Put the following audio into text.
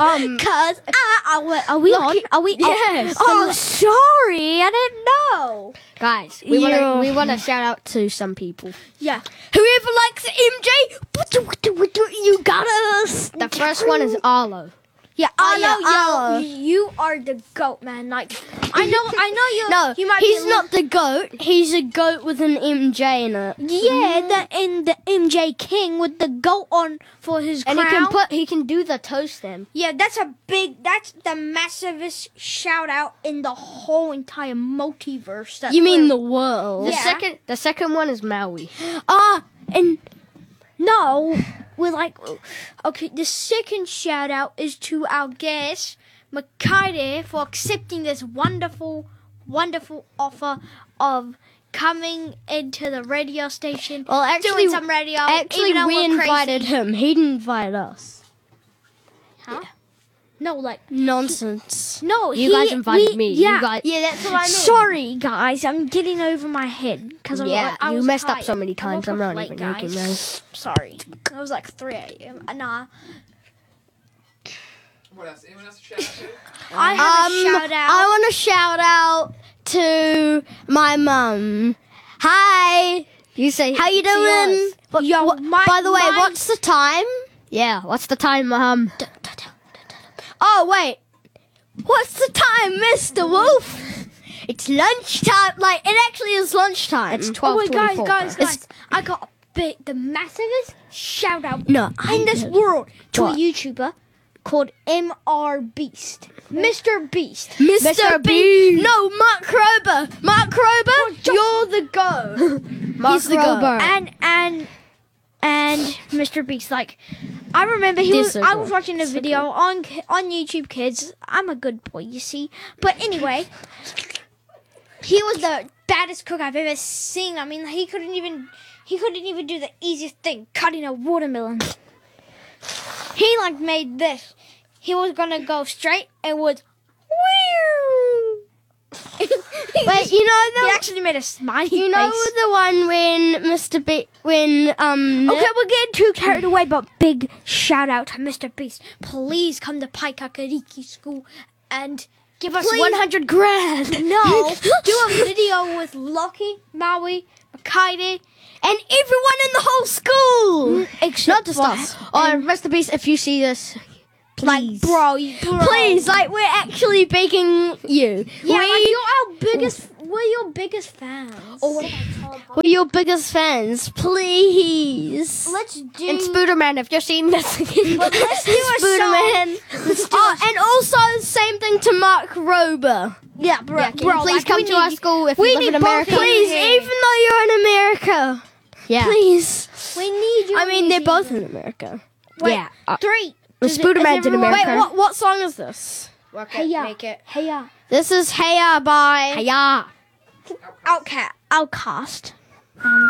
Cause are we on? Are we? Yes. Oh, sorry, I didn't know. Guys, we want to shout out to some people. Yeah. Whoever likes MJ, you got us. The first one is Arlo. Yeah, Arlo. You are the goat, man. Like, I know you. No, you might he's be not the goat. He's a goat with an MJ in it. Yeah, the MJ King with the goat on for his crown. And he can do the toe stem. Yeah, that's the massivest shout out in the whole entire multiverse. You mean the world? Yeah. The second one is Maui. And no, we're like, okay, the second shout out is to our guest, Makaide, for accepting this wonderful, wonderful offer of coming into the radio station. Well, actually, doing some radio. Actually, we invited him. He didn't invite us. Huh? Yeah. No, like nonsense. No, you guys invited me. Yeah, yeah, that's what I mean. Sorry, guys, I'm getting over my head because I was messed tired. up so many times. I'm not even joking, man. Sorry, it was like 3 a.m. Nah. What else? Anyone else to shout out to? I have a shout out. I want to shout out to my mum. Hi. You say how you doing? By the way, what's the time? Yeah, what's the time, Mum? Oh, wait. What's the time, Mr. Wolf? It's lunchtime. Like, it actually is lunchtime. It's 12:24. Guys. I got the massivest shout out in this world to a YouTuber called MR Beast. Mr. Beast. Mr. Beast. No, Mark Rober. Mark Rober, you're the go. Mark Rober. And Mr. Beast, like, I remember I was watching a video on YouTube Kids. I'm a good boy, you see. But anyway, he was the baddest cook I've ever seen. I mean, he couldn't even do the easiest thing, cutting a watermelon. He like made this. He was gonna go straight and was Wait, he actually made a smiley face. You know the one when Mr. Beast, okay, we're getting too carried away, but big shout out to Mr. Beast. Please come to Paikakariki School and give us 100 grand. No, do a video with Lucky, Maui, Makaide, and everyone in the whole school. Not just us. Oh, Mr. Beast, if you see this, please. Like, bro. Please, like, we're actually begging you. Yeah, we're your biggest fans. We're your biggest fans. Please. Let's do... And Spooderman, if you're seeing this. But let's do a Spooderman. And also, same thing to Mark Rober. Yeah, bro. Please come to our school if you live in America. Please, even though you're in America. Yeah. Please. We need you. I mean, they're both in America. Wait, 3. Spooderman's in America. Wait, what song is this? Make it. Hey Ya. This is Hey Ya by Outcast.